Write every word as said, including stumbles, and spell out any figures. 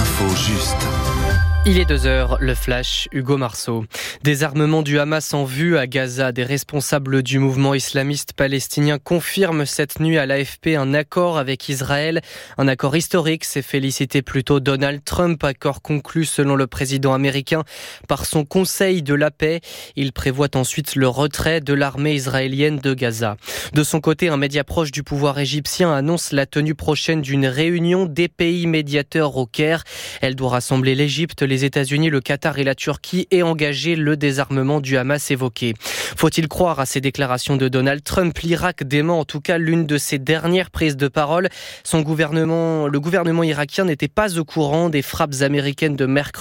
L'info juste. Il est deux heures, le flash, Hugo Marceau. Désarmement du Hamas en vue à Gaza. Des responsables du mouvement islamiste palestinien confirment cette nuit à l'A F P un accord avec Israël. Un accord historique, s'est félicité plutôt Donald Trump. Accord conclu selon le président américain par son Conseil de la paix. Il prévoit ensuite le retrait de l'armée israélienne de Gaza. De son côté, un média proche du pouvoir égyptien annonce la tenue prochaine d'une réunion des pays médiateurs au Caire. Elle doit rassembler l'Égypte, les États-Unis, le Qatar et la Turquie et engager le désarmement du Hamas évoqué. Faut-il croire à ces déclarations de Donald Trump? L'Irak dément en tout cas l'une de ses dernières prises de parole. Son gouvernement, le gouvernement irakien n'était pas au courant des frappes américaines de mercredi.